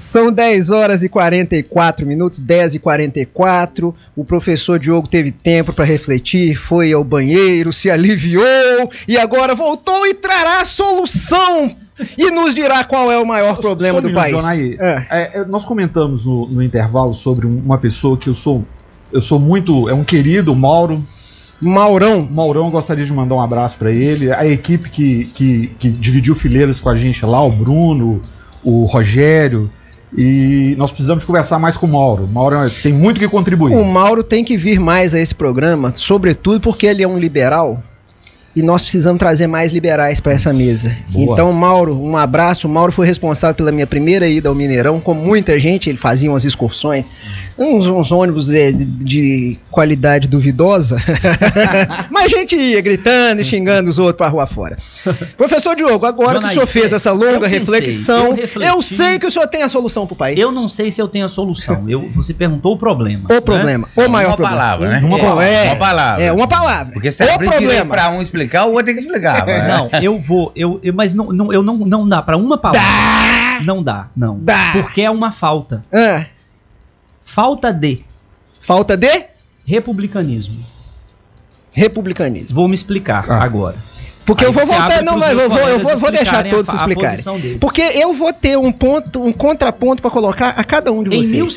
São 10 horas e 44 minutos, 10 e 44. O professor Diogo teve tempo para refletir, foi ao banheiro, se aliviou e agora voltou e trará a solução e nos dirá qual é o maior problema do país. Jonaí, nós comentamos no intervalo sobre uma pessoa que eu sou muito, é um querido, Mauro. Maurão, gostaria de mandar um abraço para ele, a equipe que dividiu fileiras com a gente lá, o Bruno, o Rogério, e nós precisamos conversar mais com o Mauro. O Mauro tem muito que contribuir. O Mauro tem que vir mais a esse programa, sobretudo porque ele é um liberal e nós precisamos trazer mais liberais para essa mesa. Boa. Então, Mauro, um abraço. O Mauro foi responsável pela minha primeira ida ao Mineirão, com muita gente, ele fazia umas excursões, uns ônibus de qualidade duvidosa, mas a gente ia gritando e xingando os outros para rua fora. Professor Diogo, agora que o senhor fez essa longa reflexão, eu sei que o senhor tem a solução para o país. Eu não sei se eu tenho a solução. Você perguntou o problema. O problema, o maior problema. Palavra, né? Uma palavra. É, uma palavra. Porque se abrir direito para um explicar, o outro tem que explicar. Não, mas não dá para uma palavra. Não dá. Porque é uma falta. Falta de republicanismo. Vou me explicar agora. Porque aí eu vou voltar, não, mas eu vou deixar todos se explicarem. Porque eu vou ter um contraponto para colocar a cada um de vocês. Em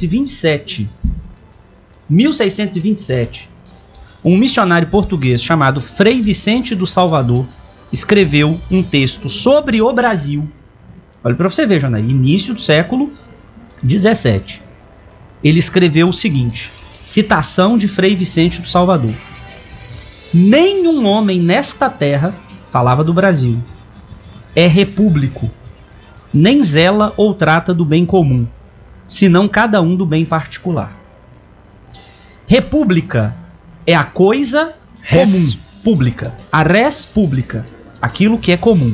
1627, um missionário português chamado Frei Vicente do Salvador escreveu um texto sobre o Brasil. Olha para você ver, Jonaí, início do século 17. Ele escreveu o seguinte, citação de Frei Vicente do Salvador: nenhum homem nesta terra, falava do Brasil, é repúblico, nem zela ou trata do bem comum, senão cada um do bem particular. República é a coisa comum, pública, a res pública, aquilo que é comum.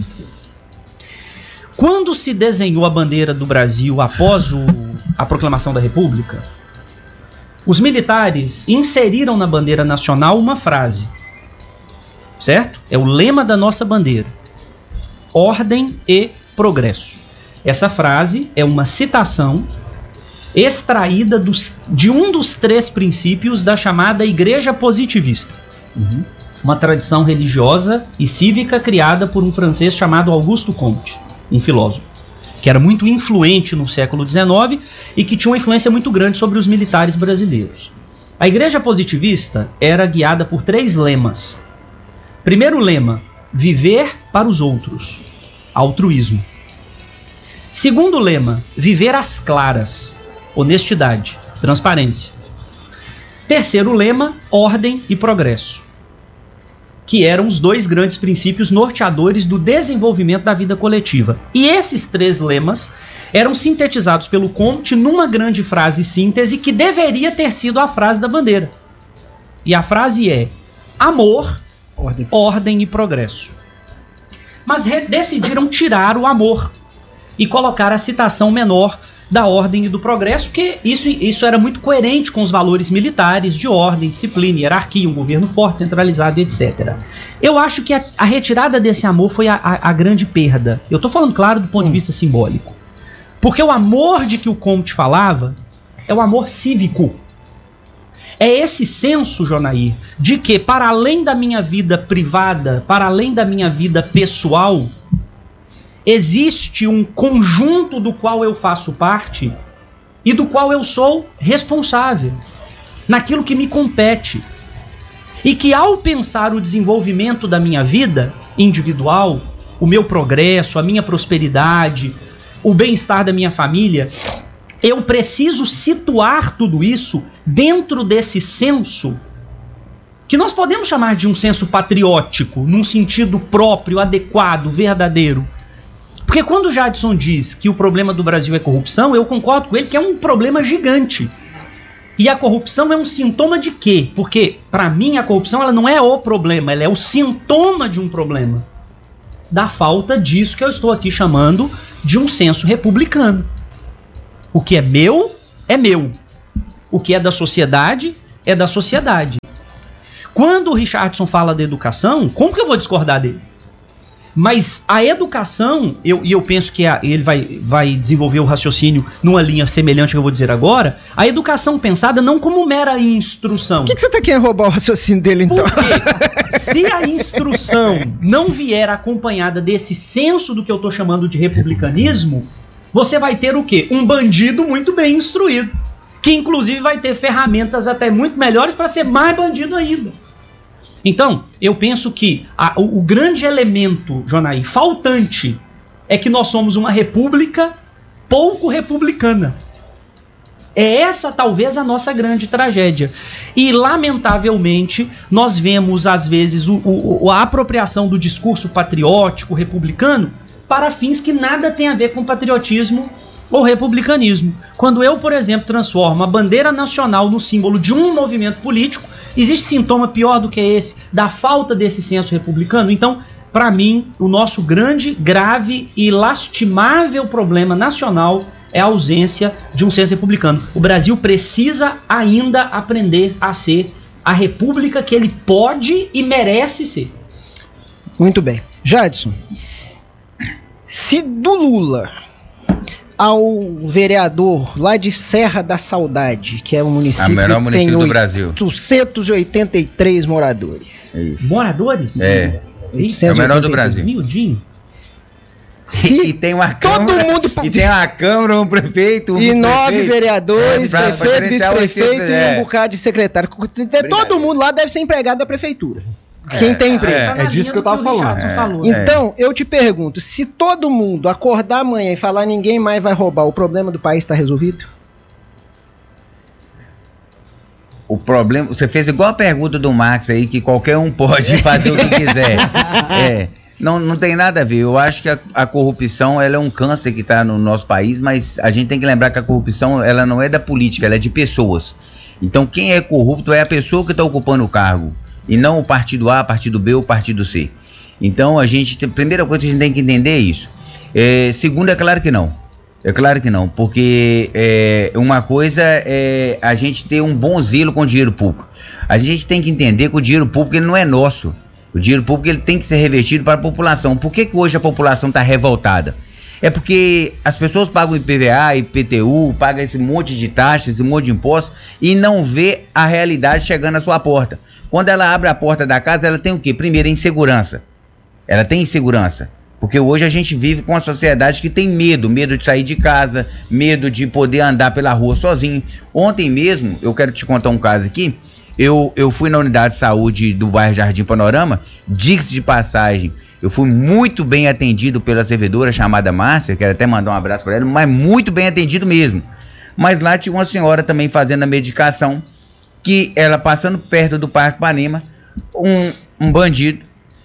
Quando se desenhou a bandeira do Brasil após a proclamação da República, os militares inseriram na bandeira nacional uma frase, certo? É o lema da nossa bandeira: ordem e progresso. Essa frase é uma citação extraída de um dos 3 princípios da chamada Igreja Positivista. Uma tradição religiosa e cívica criada por um francês chamado Auguste Comte, um filósofo, que era muito influente no século XIX e que tinha uma influência muito grande sobre os militares brasileiros. A Igreja Positivista era guiada por 3 lemas. Primeiro lema, viver para os outros, altruísmo. Segundo lema, viver às claras, honestidade, transparência. Terceiro lema, ordem e progresso, que eram os 2 grandes princípios norteadores do desenvolvimento da vida coletiva. E esses 3 lemas eram sintetizados pelo Comte numa grande frase síntese que deveria ter sido a frase da bandeira. E a frase é: amor, ordem e progresso. Mas decidiram tirar o amor e colocar a citação menor da ordem e do progresso, porque isso era muito coerente com os valores militares de ordem, disciplina, hierarquia, um governo forte, centralizado, etc. Eu acho que a retirada desse amor foi a grande perda. Eu estou falando, claro, do ponto de vista simbólico. Porque o amor de que o Comte falava é o amor cívico. É esse senso, Jonaí, de que para além da minha vida privada, para além da minha vida pessoal, existe um conjunto do qual eu faço parte e do qual eu sou responsável, naquilo que me compete. E que ao pensar o desenvolvimento da minha vida individual, o meu progresso, a minha prosperidade, o bem-estar da minha família, eu preciso situar tudo isso dentro desse senso que nós podemos chamar de um senso patriótico, num sentido próprio, adequado, verdadeiro. Porque quando o Jadson diz que o problema do Brasil é corrupção, eu concordo com ele que é um problema gigante. E a corrupção é um sintoma de quê? Porque, para mim, a corrupção ela não é o problema, ela é o sintoma de um problema. Da falta disso que eu estou aqui chamando de um senso republicano. O que é meu, é meu. O que é da sociedade, é da sociedade. Quando o Richardson fala da educação, como que eu vou discordar dele? Mas a educação, eu penso que ele vai desenvolver o raciocínio numa linha semelhante que eu vou dizer agora, a educação pensada não como mera instrução. Por que você tá querendo roubar o raciocínio dele, então? Porque se a instrução não vier acompanhada desse senso do que eu tô chamando de republicanismo, você vai ter o quê? Um bandido muito bem instruído, que inclusive vai ter ferramentas até muito melhores para ser mais bandido ainda. Então, eu penso que o grande elemento, Jonaí, faltante, é que nós somos uma república pouco republicana. É essa talvez a nossa grande tragédia. E, lamentavelmente, nós vemos, às vezes, a apropriação do discurso patriótico, republicano, para fins que nada tem a ver com patriotismo ou republicanismo. Quando eu, por exemplo, transformo a bandeira nacional no símbolo de um movimento político, existe sintoma pior do que esse, da falta desse senso republicano? Então, para mim, o nosso grande, grave e lastimável problema nacional é a ausência de um senso republicano. O Brasil precisa ainda aprender a ser a república que ele pode e merece ser. Muito bem. Jadson, se do Lula ao vereador lá de Serra da Saudade, que é um município que tem do Brasil, 883 moradores. É isso. Moradores? É. É o menor do Brasil. Miudinho. E tem uma Câmara, e tem uma Câmara, um prefeito, e 9 vereadores, prefeito, vice-prefeito e um bocado de secretário. Todo mundo lá deve ser empregado da prefeitura. Quem tem emprego. É disso que eu tava falando. Então, eu te pergunto, se todo mundo acordar amanhã e falar ninguém mais vai roubar, o problema do país está resolvido? O problema, você fez igual a pergunta do Marx aí, que qualquer um pode fazer o que quiser. Não tem nada a ver. Eu acho que a corrupção, ela é um câncer que está no nosso país, mas a gente tem que lembrar que a corrupção, ela não é da política, ela é de pessoas. Então, quem é corrupto é a pessoa que está ocupando o cargo, e não o partido A, partido B ou partido C. Então, a primeira coisa que a gente tem que entender é isso. Segundo, é claro que não. É claro que não, porque uma coisa é a gente ter um bom zelo com o dinheiro público. A gente tem que entender que o dinheiro público ele não é nosso. O dinheiro público ele tem que ser revertido para a população. Por que hoje a população está revoltada? É porque as pessoas pagam IPVA, IPTU, pagam esse monte de taxas, esse monte de impostos e não vê a realidade chegando à sua porta. Quando ela abre a porta da casa, ela tem o quê? Primeiro, insegurança. Ela tem insegurança. Porque hoje a gente vive com uma sociedade que tem medo de sair de casa, medo de poder andar pela rua sozinho. Ontem mesmo, eu quero te contar um caso aqui, eu fui na unidade de saúde do bairro Jardim Panorama, diga-se de passagem, eu fui muito bem atendido pela servidora chamada Márcia, quero até mandar um abraço para ela, mas muito bem atendido mesmo. Mas lá tinha uma senhora também fazendo a medicação, que ela passando perto do Parque Ipanema, um bandido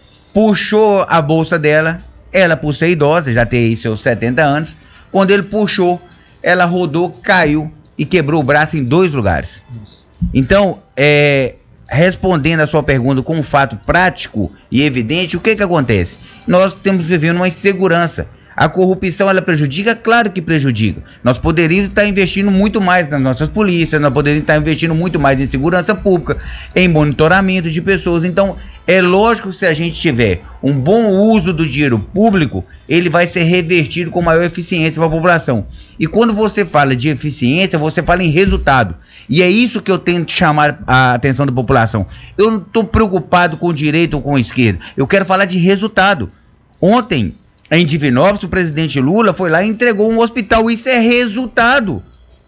puxou a bolsa dela. Ela, por ser idosa, já tem aí seus 70 anos, quando ele puxou, ela rodou, caiu e quebrou o braço em 2 lugares. Então, respondendo a sua pergunta com um fato prático e evidente, o que acontece? Nós estamos vivendo uma insegurança. A corrupção, ela prejudica? Claro que prejudica. Nós poderíamos estar investindo muito mais nas nossas polícias, nós poderíamos estar investindo muito mais em segurança pública, em monitoramento de pessoas. Então, é lógico que se a gente tiver um bom uso do dinheiro público, ele vai ser revertido com maior eficiência para a população. E quando você fala de eficiência, você fala em resultado. E é isso que eu tento chamar a atenção da população. Eu não estou preocupado com direita ou com esquerda. Eu quero falar de resultado. Ontem, em Divinópolis, o presidente Lula foi lá e entregou um hospital. Isso é resultado.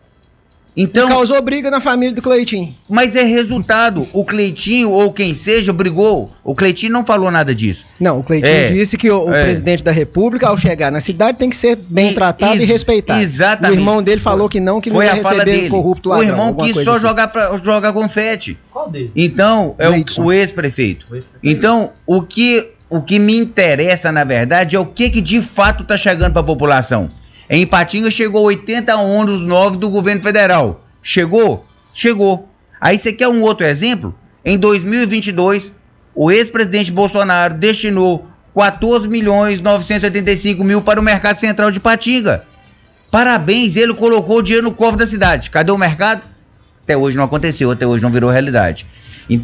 Então, e causou briga na família do Cleitinho. Mas é resultado. O Cleitinho, ou quem seja, brigou. O Cleitinho não falou nada disso. Não, o Cleitinho disse que o presidente da República, ao chegar na cidade, tem que ser bem tratado e respeitado. Exatamente. O irmão dele falou que não ia receber corrupto ladrão. O irmão quis só assim. jogar confete. Qual dele? Então, é o ex-prefeito. Então, o que me interessa, na verdade, é o que de fato está chegando para a população. Em Ipatinga chegou 80 ônibus novos do governo federal. Chegou? Chegou. Aí você quer um outro exemplo? Em 2022, o ex-presidente Bolsonaro destinou 14.985.000 para o mercado central de Ipatinga. Parabéns, ele colocou o dinheiro no cofre da cidade. Cadê o mercado? Até hoje não aconteceu, até hoje não virou realidade.